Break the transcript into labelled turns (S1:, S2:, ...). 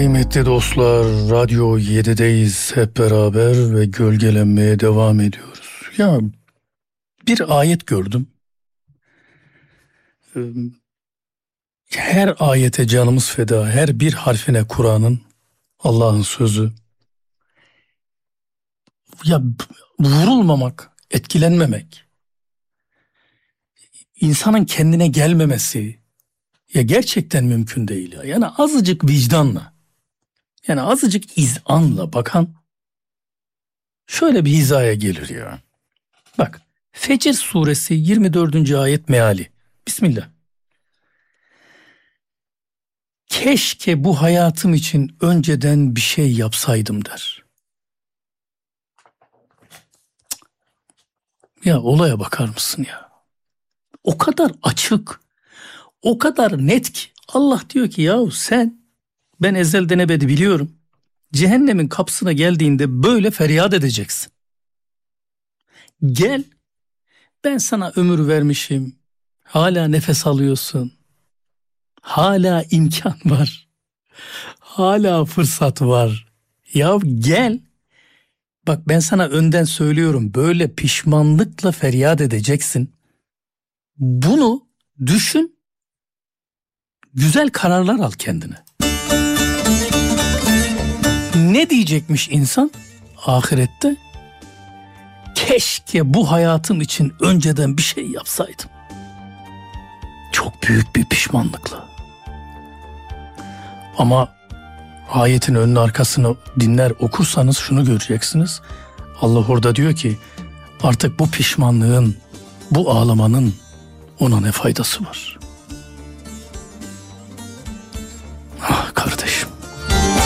S1: Kıymetli dostlar, Radyo 7'deyiz hep beraber ve gölgelenmeye devam ediyoruz. Ya bir ayet gördüm. Her ayete canımız feda, her bir harfine Kur'an'ın, Allah'ın sözü. Ya vurulmamak, etkilenmemek, insanın kendine gelmemesi ya gerçekten mümkün değil ya. Yani azıcık vicdanla, yani azıcık izanla bakan şöyle bir hizaya gelir ya. Bak, Fecr suresi 24. ayet meali. Bismillah. Keşke bu hayatım için önceden bir şey yapsaydım der. Ya olaya bakar mısın ya? O kadar açık, o kadar net ki Allah diyor ki yahu ben ezelden ebedi biliyorum. Cehennemin kapısına geldiğinde böyle feryat edeceksin. Gel, ben sana ömür vermişim. Hala nefes alıyorsun. Hala imkan var. Hala fırsat var. Ya gel. Bak ben sana önden söylüyorum. Böyle pişmanlıkla feryat edeceksin. Bunu düşün. Güzel kararlar al kendine. Ne diyecekmiş insan ahirette? Keşke bu hayatım için önceden bir şey yapsaydım. Çok büyük bir pişmanlıkla. Ama ayetin önünü arkasını dinler okursanız şunu göreceksiniz. Allah orada diyor ki artık bu pişmanlığın, bu ağlamanın ona ne faydası var?